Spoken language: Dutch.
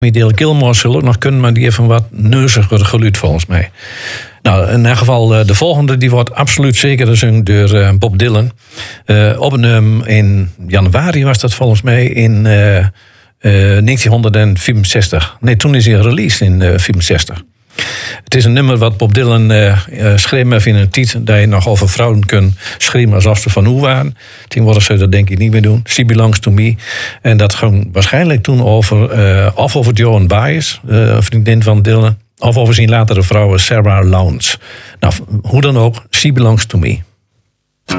Dale Gilmore zullen ook nog kunnen, maar die heeft een wat neuziger geluid volgens mij. Nou, in elk geval de volgende, die wordt absoluut zeker gezongen door Bob Dylan. Opgenomen in januari was dat volgens mij in 1964. Nee, toen is hij released in 1964. Het is een nummer wat Bob Dylan schreef in een tijd dat je nog over vrouwen kunt schreeuwen alsof ze van hoe waren. Tegenwoordig zou dat denk ik niet meer doen. She Belongs to Me. En dat ging waarschijnlijk toen over Joan Baez, vriendin van Dylan, of over zijn latere vrouw Sarah Lowndes. Nou, hoe dan ook, She Belongs to Me.